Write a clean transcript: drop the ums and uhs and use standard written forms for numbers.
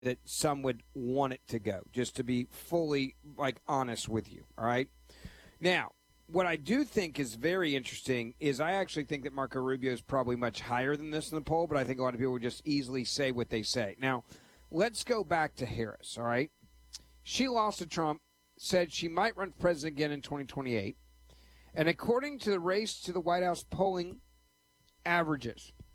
that some would want it to go, just to be fully, honest with you, all right? Now, what I do think is very interesting is I actually think that Marco Rubio is probably much higher than this in the poll, but I think a lot of people would just easily say what they say. Now, let's go back to Harris, all right? She lost to Trump, said she might run for president again in 2028. And according to the Race to the White House polling averages,